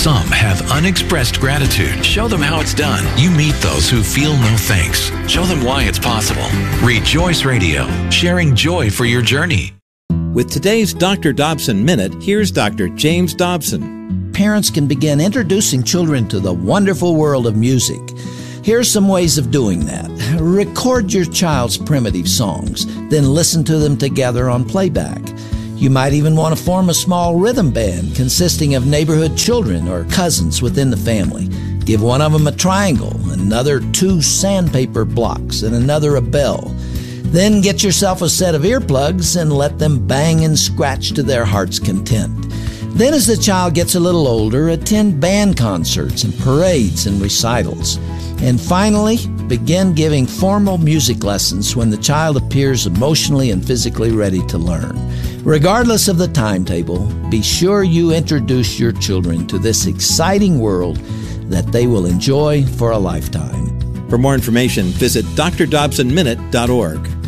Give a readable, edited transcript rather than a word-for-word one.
Some have unexpressed gratitude. Show them how it's done. You meet those who feel no thanks. Show them why it's possible. Rejoice Radio, sharing joy for your journey. With today's Dr. Dobson Minute, here's Dr. James Dobson. Parents can begin introducing children to the wonderful world of music. Here's some ways of doing that. Record your child's primitive songs, then listen to them together on playback. You might even want to form a small rhythm band consisting of neighborhood children or cousins within the family. Give one of them a triangle, another 2 sandpaper blocks, and another a bell. Then get yourself a set of earplugs and let them bang and scratch to their heart's content. Then as the child gets a little older, attend band concerts and parades and recitals. And finally, begin giving formal music lessons when the child appears emotionally and physically ready to learn. Regardless of the timetable, be sure you introduce your children to this exciting world that they will enjoy for a lifetime. For more information, visit drdobsonminute.org.